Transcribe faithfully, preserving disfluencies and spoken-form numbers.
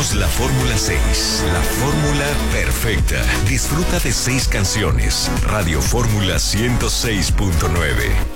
Somos la Fórmula seis, la fórmula perfecta. Disfruta de seis canciones. Radio Fórmula ciento seis punto nueve.